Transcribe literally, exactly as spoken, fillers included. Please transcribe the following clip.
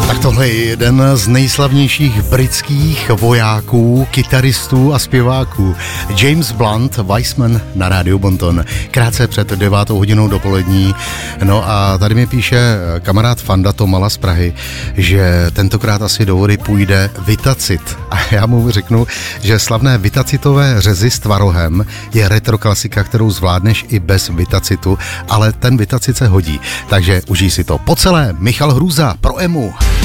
Tak tohle je jeden z nejslavnějších britských vojáků, kytaristů a zpěváků. James Blunt, Weissman na rádiu Bonton. Krátce před devátou hodinou dopolední. No a tady mi píše kamarád Fanda Tomala z Prahy, že tentokrát asi do vody půjde Vitacit. A já mu řeknu, že slavné vitacitové řezy s tvarohem je retro klasika, kterou zvládneš i bez Vitacitu, ale ten Vitacit se hodí. Takže užij si to po celé. Michal Hrůza pro Emu.